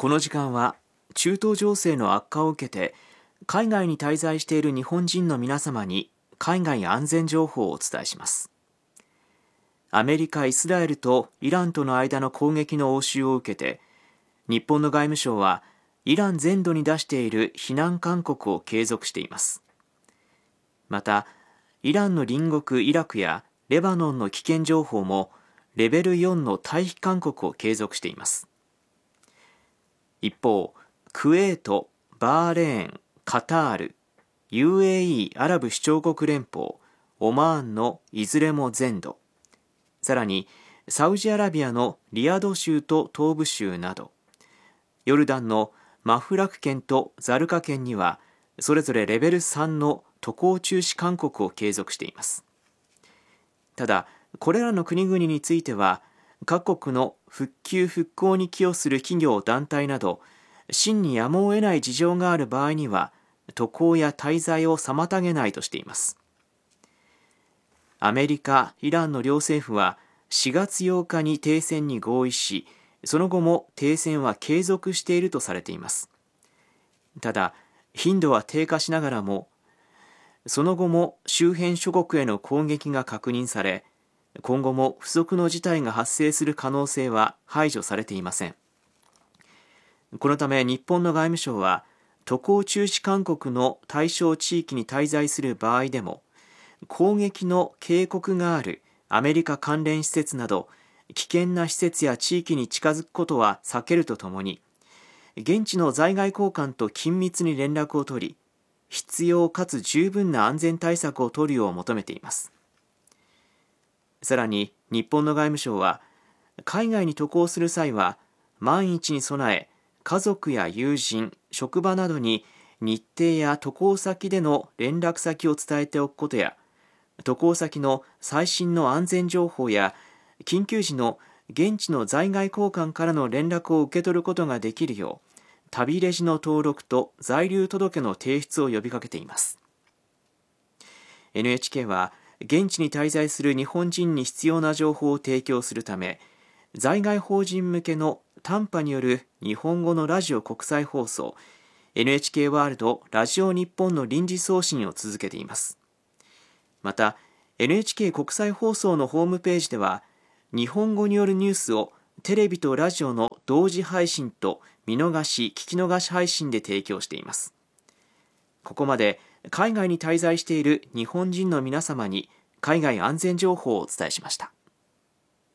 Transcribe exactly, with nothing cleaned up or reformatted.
この時間は中東情勢の悪化を受けて海外に滞在している日本人の皆様に海外安全情報をお伝えします。アメリカ、イスラエルとイランとの間の攻撃の応酬を受けて、日本の外務省はイラン全土に出している避難勧告を継続しています。また、イランの隣国イラクやレバノンの危険情報もレベルよんの退避勧告を継続しています。一方、クウェート、バーレーン、カタール、ユーエーイー アラブ首長国連邦、オマーンのいずれも全土、さらにサウジアラビアのリヤド州と東部州など、ヨルダンのマフラク県とザルカ県にはそれぞれレベルさんの渡航中止勧告を継続しています。ただ、これらの国々については各国の復旧復興に寄与する企業団体など真にやむを得ない事情がある場合には渡航や滞在を妨げないとしています。アメリカ、イランの両政府はしがつようかに停戦に合意し、その後も停戦は継続しているとされています。ただ、頻度は低下しながらも、その後も周辺諸国への攻撃が確認され、今後も不測の事態が発生する可能性は排除されていません。このため日本の外務省は、渡航中止勧告の対象地域に滞在する場合でも、攻撃の警告があるアメリカ関連施設など、危険な施設や地域に近づくことは避けるとともに、現地の在外公館と緊密に連絡を取り、必要かつ十分な安全対策を取るよう求めています。さらに日本の外務省は、海外に渡航する際は万一に備え、家族や友人、職場などに日程や渡航先での連絡先を伝えておくことや、渡航先の最新の安全情報や緊急時の現地の在外公館からの連絡を受け取ることができるよう、旅レジの登録と在留届の提出を呼びかけています。エヌエイチケー は現地に滞在する日本人に必要な情報を提供するため、在外邦人向けの短波による日本語のラジオ国際放送 エヌエイチケー ワールドラジオ日本の臨時送信を続けています。また エヌエイチケー 国際放送のホームページでは、日本語によるニュースをテレビとラジオの同時配信と見逃し聞き逃し配信で提供しています。ここまで海外に滞在している日本人の皆様に海外安全情報をお伝えしました。